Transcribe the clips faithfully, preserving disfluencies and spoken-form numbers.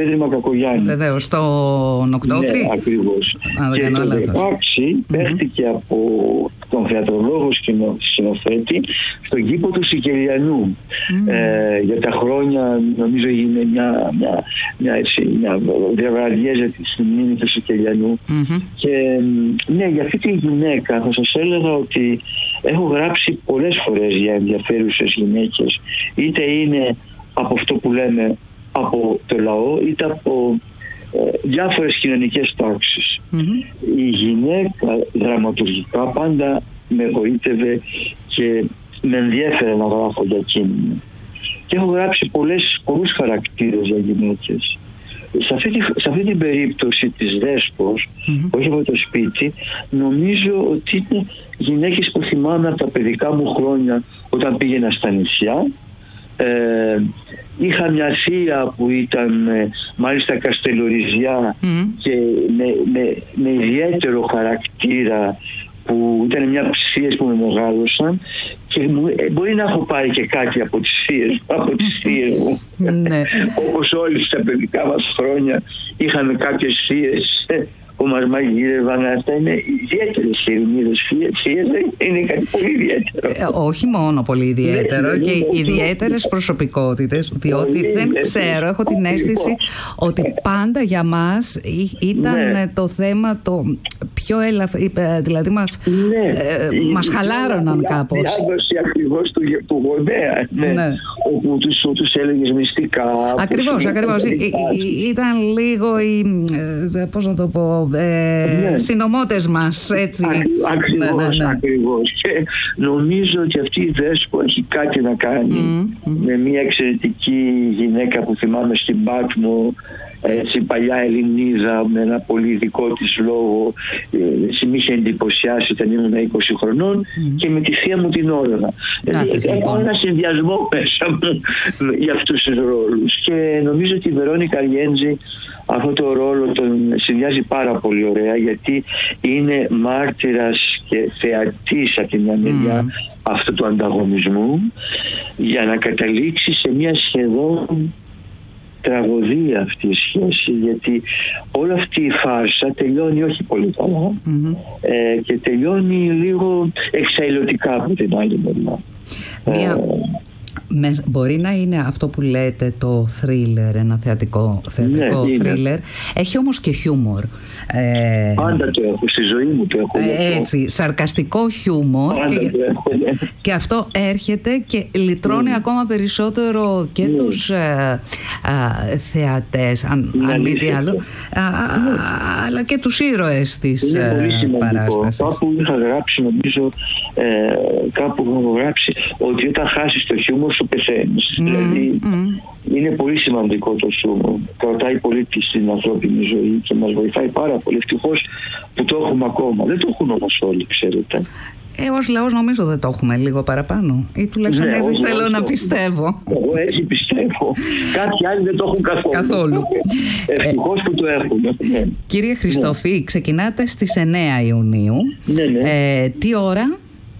Ίδρυμα Κακογιάννη. Βεβαίως, τον Οκτώβρη. Ναι, ακριβώς. Και το δύο χιλιάδες δεκαέξι mm-hmm. παίχτηκε από τον θεατρολόγο σκηνοθέτη στον κήπο του Σικελιανού. Mm-hmm. Ε, για τα χρόνια, νομίζω, έγινε μια, μια, μια, μια διαβραδιέζα στη μνήμη του Σικελιανού. Mm-hmm. Και ναι, για αυτή τη γυναίκα θα σας έλεγα ότι έχω γράψει πολλές φορές για ενδιαφέρουσες γυναίκες, είτε είναι από αυτό που λέμε από το λαό, είτε από ε, διάφορες κοινωνικές τάξεις. Mm-hmm. Η γυναίκα δραματουργικά πάντα με εγωίτευε και με ενδιέφερε να γράφω για εκείνη. Και έχω γράψει πολλές, πολλούς χαρακτήρες για γυναίκες. Σε αυτή, σε αυτή την περίπτωση της Δέσπος, mm-hmm. όχι από το σπίτι, νομίζω ότι είναι γυναίκες που θυμάμαι από τα παιδικά μου χρόνια όταν πήγαινα στα νησιά. Ε, είχα μια θεία που ήταν ε, μάλιστα καστελοριζιά mm. και με, με, με ιδιαίτερο χαρακτήρα, που ήταν μια από τις θείες που με μεγάλωσαν, και μου, ε, μπορεί να έχω πάρει και κάτι από τις θείες, από τις θείες μου. Όπως όλοι στα παιδικά μας χρόνια είχαμε κάποιες θείες που μας μαγείρευαν. Αυτά είναι ιδιαίτερες χερινίδες θείες, είναι κάτι πολύ ιδιαίτερο. Ε, όχι μόνο πολύ ιδιαίτερο, και ιδιαίτερες προσωπικότητες, διότι δεν ξέρω, έχω την αίσθηση ότι πάντα για μας ήταν ναι. το θέμα το πιο ελαφρύ, δηλαδή μας, ναι. ε, μας χαλάρωναν η, κάπως. Η διάδοση ακριβώς του, του γονέα, ναι, ναι. όπου τους, τους έλεγες μυστικά. Ακριβώς, ακριβώς. Ή, ή, ήταν λίγο οι, πώς να το πω, Ε, ναι. συνομότες μας, έτσι. Ακριβώς, ναι, ναι, ναι. ακριβώς. Και νομίζω ότι αυτή η Δέσπο έχει κάτι να κάνει mm, mm. με μια εξαιρετική γυναίκα που θυμάμαι στην Πάτμο, έτσι, παλιά Ελληνίδα, με ένα πολύ δικό της λόγο. Ε, με είχε εντυπωσιάσει όταν ήμουν είκοσι χρονών mm. και με τη θεία μου την Όλγα. Δηλαδή, έχω ένα συνδυασμό μέσα μου για αυτούς τους ρόλους. Και νομίζω ότι η Βερόνικα Αριέντζη αυτό το ρόλο τον συνδυάζει πάρα πολύ ωραία, γιατί είναι μάρτυρας και θεατής από τη μια μεριά mm. αυτού του ανταγωνισμού, για να καταλήξει σε μια σχεδόν τραγωδία αυτή η σχέση, γιατί όλη αυτή η φάρσα τελειώνει όχι πολύ καλά mm-hmm. ε, και τελειώνει λίγο εξαϊλωτικά από την άλλη μεριά. Μια... Ε, μπορεί να είναι αυτό που λέτε το thriller, ένα θεατρικό, θεατρικό ναι, thriller. Έχει όμως και χιούμορ. Ε, Πάντα το έχω, στη ζωή μου το έχω. Ε, έτσι, σαρκαστικό χιούμορ. Και, ναι. και αυτό έρχεται και λυτρώνει mm. ακόμα περισσότερο και mm. τους ε, ε, θεατές, αν, αν μη τι άλλο, ε, mm. αλλά και τους ήρωες της ε, παράστασης. Κάπου είχα γράψει, νομίζω, ε, κάπου είχα γράψει ότι όταν χάσεις το χιούμορ σου πεθαίνεις. Mm, δηλαδή mm. είναι πολύ σημαντικό το χιούμορ. Κρατάει πολύ στην ανθρώπινη ζωή και μας βοηθάει πάρα πολύ. Ευτυχώς που το έχουμε ακόμα. Δεν το έχουν όμως όλοι, ξέρετε. Ε, ως λαός νομίζω δεν το έχουμε λίγο παραπάνω. Ή τουλάχιστον ναι, έτσι θέλω να πιστεύω. Εγώ έτσι πιστεύω. Κάποιοι άλλοι δεν το έχουν καθόλου. Καθόλου. Ευτυχώς που το έχουν. Ναι. Κύριε Χριστόφη, ναι. ξεκινάτε στις εννέα Ιουνίου. Ναι, ναι. Ε, τι ώρα?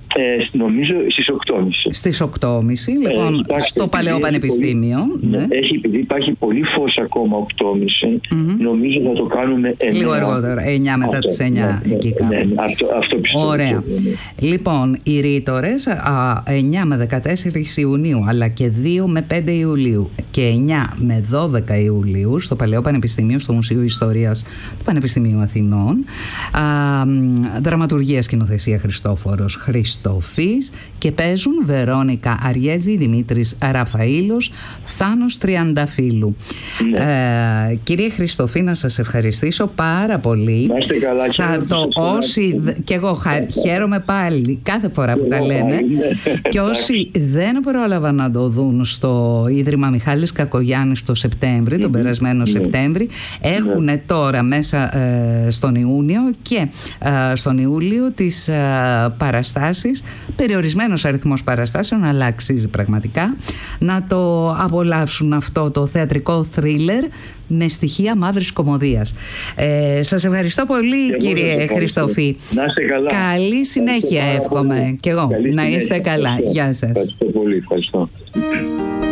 Ε, νομίζω στις οκτώ και μισή. Στις οκτώ και μισή, λοιπόν, ε, υπάρχει, στο Παλαιό Πανεπιστήμιο. Πολύ, ναι. Έχει, επειδή υπάρχει πολύ φως ακόμα οκτώ και μισή, mm-hmm. νομίζω θα το κάνουμε εννιά. Λίγο αργότερα, εννιά μετά αυτό, τις εννιά, ναι, εκεί κάπου. Ναι, ναι, αυτό, αυτό πιστεύω. Ωραία. Ναι. Λοιπόν, οι ρήτορες εννιά με δεκατέσσερις Ιουνίου, αλλά και δύο με πέντε Ιουλίου και εννιά με δώδεκα Ιουλίου στο Παλαιό Πανεπιστήμιο, στο Μουσείο Ιστορίας του Πανεπιστημίου Αθηνών. Α, δραματουργία, σκηνοθεσία Χριστόφορος Χριστόφης. Και παίζουν Βερόνικα Αριέτζη, Δημήτρης Ραφαήλος, Θάνος Τριανταφύλου. Ναι. Ε, κύριε Χριστόφη, να σας ευχαριστήσω πάρα πολύ. Να είστε καλά. Θα το όσοι, και εγώ χαίρομαι πάλι κάθε φορά που τα λέμε. Και όσοι δεν πρόλαβαν να το δουν στο Ίδρυμα Μιχάλης Κακογιάννης το Σεπτέμβρη, τον περασμένο Σεπτέμβρη, έχουν τώρα μέσα ε, στον Ιούνιο και ε, στον Ιούλιο τις ε, παραστάσεις, περιορισμένος αριθμός παραστάσεων, αλλά αξίζει πραγματικά να το απολαύσουν αυτό το θεατρικό θρίλερ με στοιχεία μαύρης κωμωδίας. Ε, σας ευχαριστώ πολύ, και κύριε Χριστόφη. Να είστε καλά. Καλή συνέχεια εύχομαι. Και εγώ. Καλή να είστε συνέχεια. Καλά. Ευχαριστώ. Γεια σας. Ευχαριστώ πολύ. Ευχαριστώ.